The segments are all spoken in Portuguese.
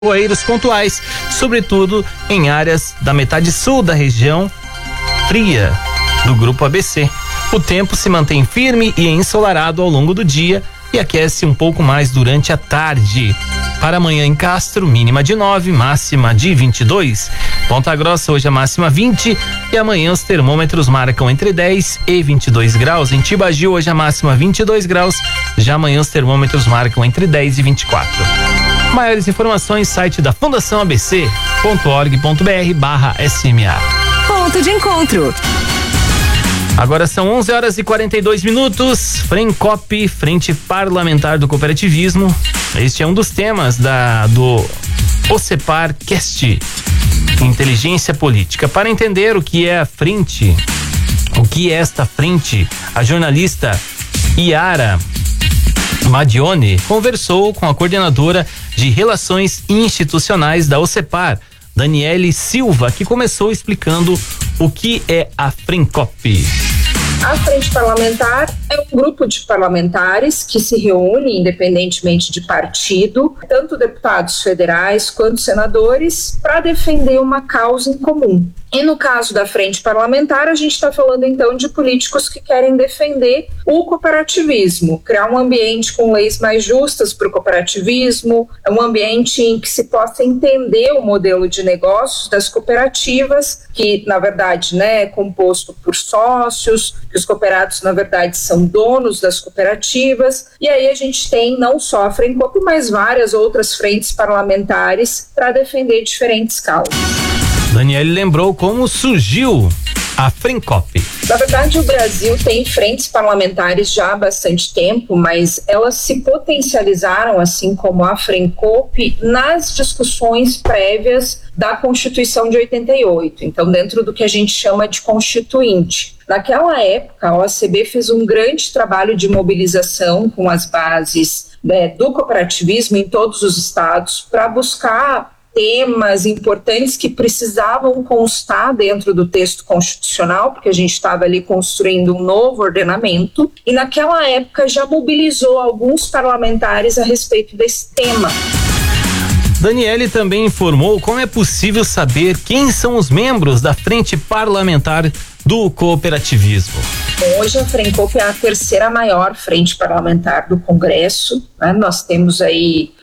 nevoeiros pontuais, sobretudo em áreas da metade sul da região fria do Grupo ABC. O tempo se mantém firme e ensolarado ao longo do dia e aquece um pouco mais durante a tarde. Para amanhã em Castro, mínima de 9, máxima de 22. Ponta Grossa hoje a máxima 20 e amanhã os termômetros marcam entre 10 e 22 graus. Em Tibagi hoje a máxima 22 graus, já amanhã os termômetros marcam entre 10 e 24. Maiores informações, site da Fundação ABC.org.br/SMA. Ponto de encontro. Agora são 11h42. FRENCOP, Frente Parlamentar do Cooperativismo. Este é um dos temas do OCEPAR Cast, Inteligência Política. Para entender o que é a frente, o que é esta frente, a jornalista Yara Madione conversou com a coordenadora de Relações Institucionais da OCEPAR, Daniele Silva, que começou explicando o que é a FRENCOP. A Frente Parlamentar é um grupo de parlamentares que se reúne independentemente de partido, tanto deputados federais quanto senadores, para defender uma causa em comum. E no caso da Frente Parlamentar, a gente está falando então de políticos que querem defender o cooperativismo, criar um ambiente com leis mais justas para o cooperativismo, um ambiente em que se possa entender o modelo de negócios das cooperativas, que na verdade é composto por sócios, que os cooperados na verdade são donos das cooperativas, e aí a gente tem não só a FRENCOP, mas várias outras frentes parlamentares para defender diferentes causas. Daniele lembrou como surgiu a FRENCOP. Na verdade, o Brasil tem frentes parlamentares já há bastante tempo, mas elas se potencializaram, assim como a FRENCOP, nas discussões prévias da Constituição de 88, então dentro do que a gente chama de Constituinte. Naquela época, a OACB fez um grande trabalho de mobilização com as bases do cooperativismo em todos os estados para buscar temas importantes que precisavam constar dentro do texto constitucional, porque a gente estava ali construindo um novo ordenamento, e naquela época já mobilizou alguns parlamentares a respeito desse tema. Daniele também informou como é possível saber quem são os membros da Frente Parlamentar do Cooperativismo. Hoje a FRENCOP é a terceira maior frente parlamentar do Congresso, Nós temos aí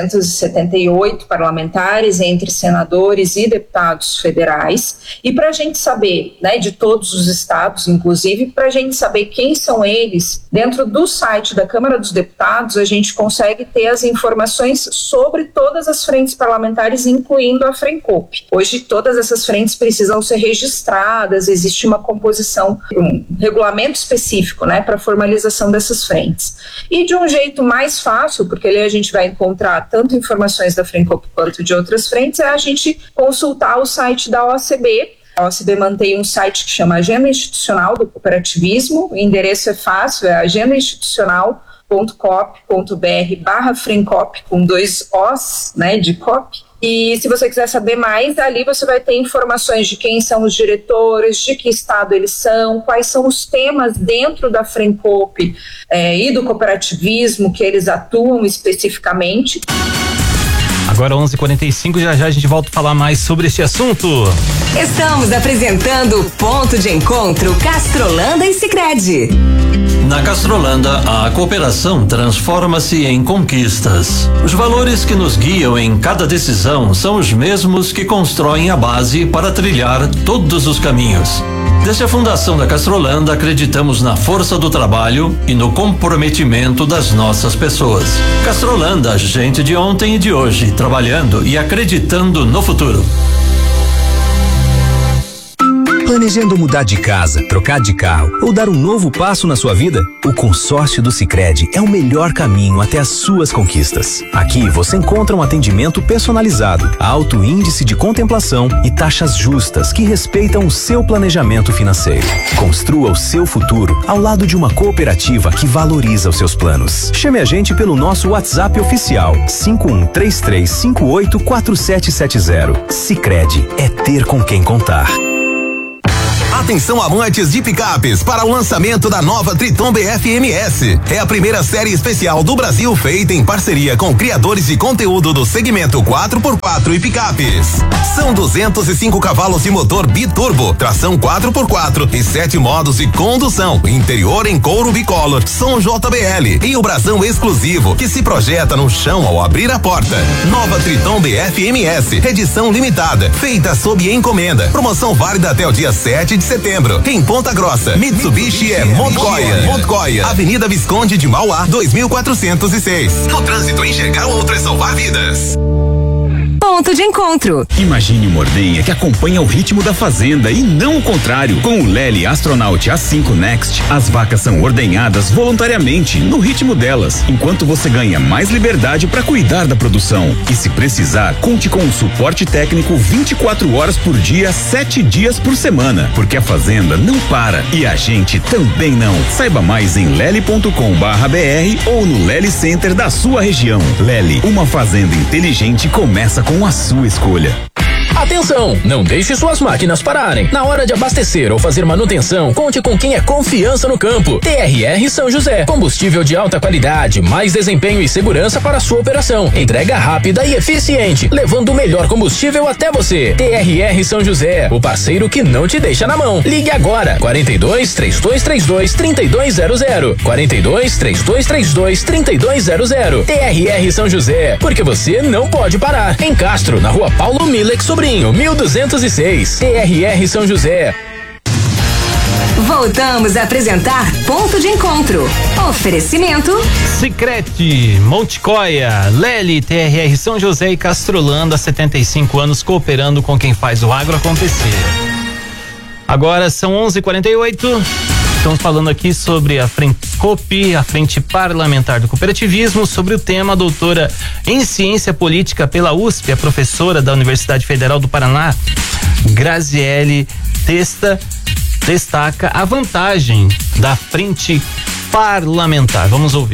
278 parlamentares, entre senadores e deputados federais, e para a gente saber, de todos os estados, inclusive, para a gente saber quem são eles, dentro do site da Câmara dos Deputados, a gente consegue ter as informações sobre todas as frentes parlamentares, incluindo a FRENCOP. Hoje, todas essas frentes precisam ser registradas, existe uma composição, um regulamento específico, para a formalização dessas frentes. E de um jeito mais fácil, porque ali a gente vai encontrar tanto informações da FRENCOP quanto de outras frentes, é a gente consultar o site da OACB. A OACB mantém um site que chama Agenda Institucional do Cooperativismo, o endereço é fácil, é agendainstitucional.coop.br/FRENCOP, com 2 Os, de COP. E se você quiser saber mais, ali você vai ter informações de quem são os diretores, de que estado eles são, quais são os temas dentro da FRENCOP e do cooperativismo que eles atuam especificamente. Agora 11h45, já a gente volta a falar mais sobre este assunto. Estamos apresentando o Ponto de Encontro Castrolanda e Sicredi. Na Castrolanda, a cooperação transforma-se em conquistas. Os valores que nos guiam em cada decisão são os mesmos que constroem a base para trilhar todos os caminhos. Desde a fundação da Castrolanda, acreditamos na força do trabalho e no comprometimento das nossas pessoas. Castrolanda, gente de ontem e de hoje, trabalhando e acreditando no futuro. Planejando mudar de casa, trocar de carro ou dar um novo passo na sua vida? O consórcio do Sicredi é o melhor caminho até as suas conquistas. Aqui você encontra um atendimento personalizado, alto índice de contemplação e taxas justas que respeitam o seu planejamento financeiro. Construa o seu futuro ao lado de uma cooperativa que valoriza os seus planos. Chame a gente pelo nosso WhatsApp oficial 5133584770. Sicredi é ter com quem contar. Atenção amantes de picapes para o lançamento da nova Triton BF-MS. É a primeira série especial do Brasil feita em parceria com criadores de conteúdo do segmento 4x4 e picapes. São 205 cavalos de motor biturbo, tração 4x4 e 7 modos de condução. Interior em couro bicolor, som JBL e o brasão exclusivo que se projeta no chão ao abrir a porta. Nova Triton BF-MS, edição limitada, feita sob encomenda. Promoção válida até o dia 7 de setembro. Em Ponta Grossa, Mitsubishi é Montoya. Avenida Visconde de Mauá, 2406. No trânsito, enxergar outro é salvar vidas. Ponto de encontro. Imagine uma ordenha que acompanha o ritmo da fazenda e não o contrário. Com o Lely Astronaut A5 Next, as vacas são ordenhadas voluntariamente, no ritmo delas, enquanto você ganha mais liberdade para cuidar da produção. E se precisar, conte com o suporte técnico 24 horas por dia, 7 dias por semana, porque a fazenda não para e a gente também não. Saiba mais em lely.com.br ou no Lely Center da sua região. Lely, uma fazenda inteligente começa com a sua escolha. Atenção! Não deixe suas máquinas pararem. Na hora de abastecer ou fazer manutenção, conte com quem é confiança no campo. TRR São José. Combustível de alta qualidade, mais desempenho e segurança para a sua operação. Entrega rápida e eficiente, levando o melhor combustível até você. TRR São José, o parceiro que não te deixa na mão. Ligue agora. 42-3232-3200. 42-3232-3200. TRR São José, porque você não pode parar. Em Castro, na rua Paulo Milex Sobrinho, 1206. TRR São José. Voltamos a apresentar Ponto de Encontro. Oferecimento Sicredi, Montoya, Lely, TRR São José e Castrolanda, há 75 anos cooperando com quem faz o agro acontecer. Agora são 11h48. Estamos falando aqui sobre a Frencop, a Frente Parlamentar do Cooperativismo, sobre o tema. A doutora em Ciência Política pela USP, a professora da Universidade Federal do Paraná, Graziele Testa, destaca a vantagem da Frente Parlamentar. Vamos ouvir.